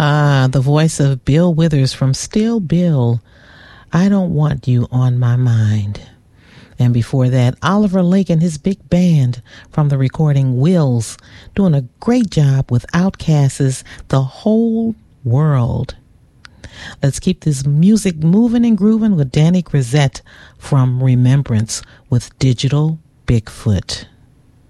The voice of Bill Withers from Still Bill, I Don't Want You on My Mind. And before that, Oliver Lake and his big band from the recording Wills, doing a great job with Outkast's The Whole World. Let's keep this music moving and grooving with Danny Grisette from Remembrance with Digital Bigfoot.